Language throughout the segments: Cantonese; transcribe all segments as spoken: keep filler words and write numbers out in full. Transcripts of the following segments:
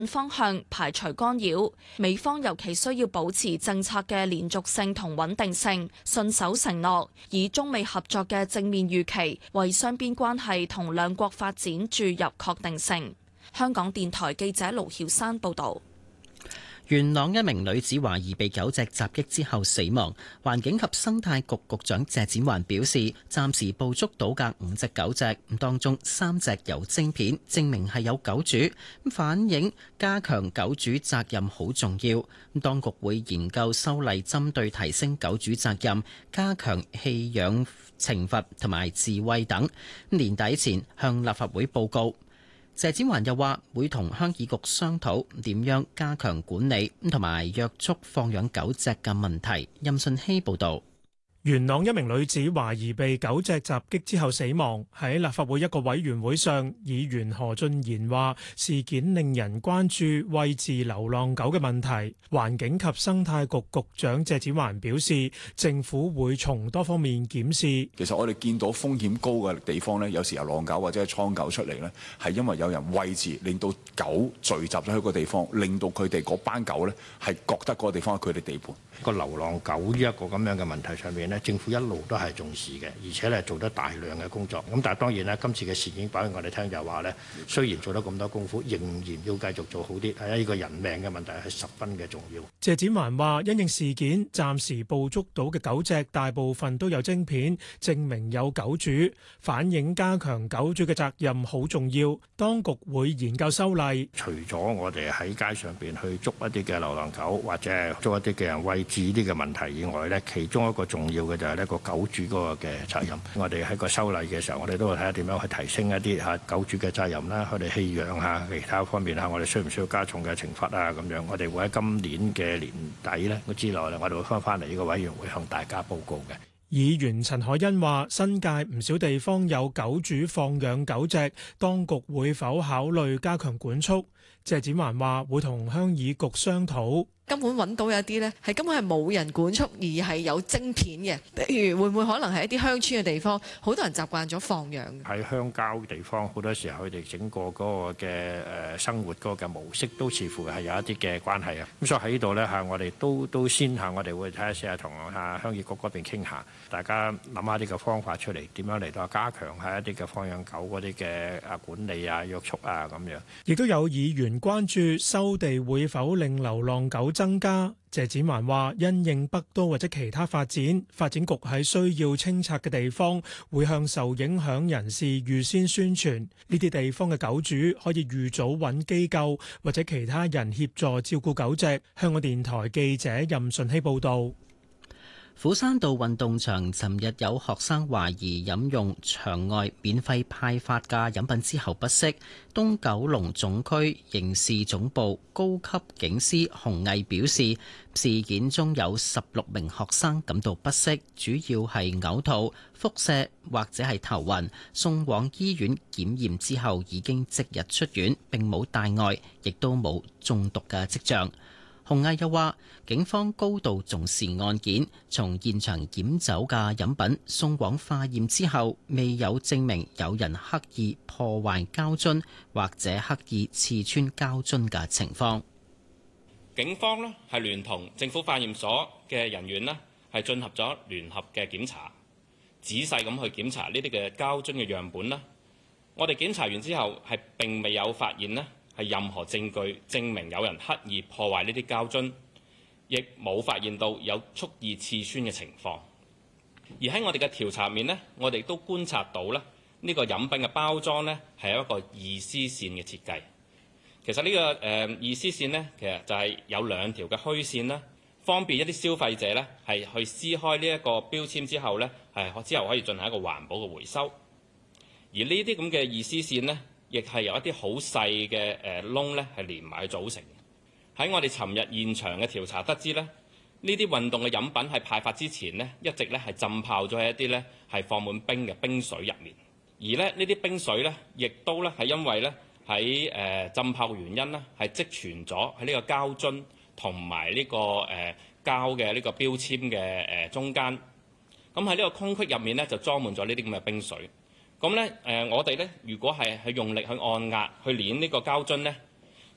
方向，排除干擾。美方尤其需要保持政策嘅連續性同穩定性，信守承諾，以中美合作嘅正面預期，為雙邊關係同兩國發展注入確定性。香港電台記者盧曉珊報導。 元朗一名女子懷疑被狗隻襲擊之後死亡，環境及生態局局長謝展寰表示，暫時捕捉到嘅五隻狗隻，當中三隻有晶片，證明係有狗主，反映加強狗主責任好重要。當局會研究修例，針對提升狗主責任、加強棄養懲罰同埋智慧等，年底前向立法會報告。謝展寰又話會同鄉議局商討點樣加強管理同埋約束放養狗隻嘅問題。任信希報導。 元朗一名女子懷疑被狗隻襲擊之後死亡，喺立法會一個委員會上，議員何俊賢話事件令人關注餵飼流浪狗嘅問題。環境及生態局局長謝展寰表示，政府會從多方面檢視。 其實我哋見到風險高嘅地方呢，有時由浪狗或者係倉狗出嚟呢，係因為有人餵飼，令到狗聚集咗喺個地方，令到佢哋嗰班狗呢係覺得嗰個地方係佢哋地盤。 個流浪狗呢一個咁樣嘅問題上面，政府一路都係重視嘅，而且咧做得大量嘅工作。咁但係當然啦，今次嘅事件擺俾我哋聽就話咧，雖然做得咁多功夫，仍然要繼續做好啲。係呢個人命嘅問題係十分嘅重要。 謝展寰話：因應事件，暫時捕捉到嘅狗隻大部分都有晶片，證明有狗主，反映加強狗主嘅責任好重要。當局會研究修例， 除咗我哋喺街上邊去捉一啲嘅流浪狗，或者係捉一啲嘅人餵飼呢個問題以外咧，其中一個重要嘅就係呢個狗主嗰個嘅責任。我哋喺個修例嘅時候，我哋都會睇下點樣去提升一啲嚇狗主嘅責任啦，佢哋棄養嚇其他方面嚇，我哋需唔需要加重嘅懲罰啊？咁樣我哋會喺今年嘅年底咧之內咧，我哋會翻翻嚟呢個委員會向大家報告嘅。 議員陳凱欣話：新界唔少地方有狗主放養狗隻，當局會否考慮加強管束？謝展寰話：會同鄉議局商討。 根本揾到有啲呢，係根本係冇人管束，而係有晶片嘅。譬如會唔會可能係一啲鄉村嘅地方，好多人習慣咗放養。 喺鄉郊地方，好多時候佢哋整個嗰個嘅誒生活嗰個嘅模式，都似乎係有一啲嘅關係啊。咁所以喺呢度呢，嚇，我哋都都先嚇，我哋會睇下試下同嚇鄉議局嗰邊傾下，大家諗下啲嘅方法出嚟，點樣嚟到加強下一啲嘅放養狗嗰啲嘅啊管理啊約束啊咁樣。 亦都有議員關注收地會否令流浪狗增加。謝展寰話：因應北都或者其他發展，發展局喺需要清拆嘅地方，會向受影響人士預先宣傳。呢啲地方嘅狗主可以預早揾機構或者其他人協助照顧狗隻。香港電台記者任順希報導。 斧山道運動場尋日有學生懷疑飲用場外免費派發嘅飲品之後不適。東九龍總區刑事總部高級警司洪毅表示，事件中有十六名學生感到不適，主要係嘔吐、腹瀉或者係頭暈，送往醫院檢驗之後已經即日出院，並冇大礙，亦都冇中毒嘅跡象。洪毅又話，警方高度重視案件，從現場檢走嘅飲品送往化驗之後，未有證明有人刻意破壞膠樽或者刻意刺穿膠樽嘅情況。 警方呢係聯同政府化驗所嘅人員呢係進行咗聯合嘅檢查，仔細咁去檢查呢啲嘅膠樽嘅樣本啦。我哋檢查完之後係並未有發現呢係任何證據證明有人刻意破壞呢啲膠樽，亦冇發現到有蓄意刺穿嘅情況。而喺我哋嘅調查面呢，我哋都觀察到咧，呢個飲品嘅包裝呢係有一個二絲線嘅設計。其實呢個誒二絲線呢，其實就係有兩條嘅虛線啦，方便一啲消費者呢係去撕開呢一個標籤之後呢，係之後可以進行一個環保嘅回收。而呢啲咁嘅二絲線呢，亦係由一啲好細嘅誒窿咧，係連埋組成。喺我哋尋日現場嘅調查得知咧，呢啲運動嘅飲品喺派發之前呢，一直咧係浸泡咗喺一啲咧係放滿冰嘅冰水入面。而咧呢啲冰水咧，亦都咧係因為咧喺誒浸泡嘅原因咧，係積存咗喺呢個膠樽同埋呢個誒膠嘅呢個標籤嘅誒中間。咁喺呢個空隙入面咧，就裝滿咗呢啲咁嘅冰水。咁咧，誒我哋咧，如果係去用力去按壓去捏呢個膠樽咧，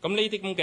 咁呢啲咁嘅